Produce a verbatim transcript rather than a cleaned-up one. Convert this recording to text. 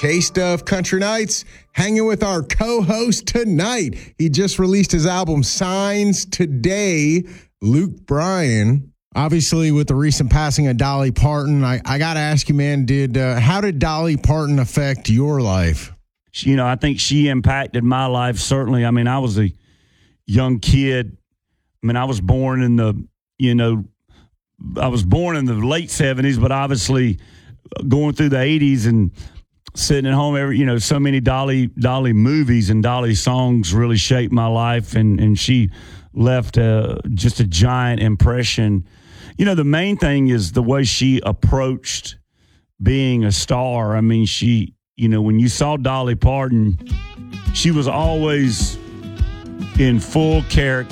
taste of Country Nights, hanging with our co-host tonight. He just released his album Signs today, Luke Bryan. Obviously, with the recent passing of Dolly Parton, I, I got to ask you, man, did uh, how did Dolly Parton affect your life? You know, I think she impacted my life, certainly. I mean, I was a young kid. I mean, I was born in the, you know, I was born in the late seventies, but obviously going through the eighties and sitting at home, every, you know, so many Dolly Dolly movies and Dolly songs really shaped my life, and, and she left uh, just a giant impression. You know, the main thing is the way she approached being a star. I mean, she, you know, when you saw Dolly Parton, she was always in full character.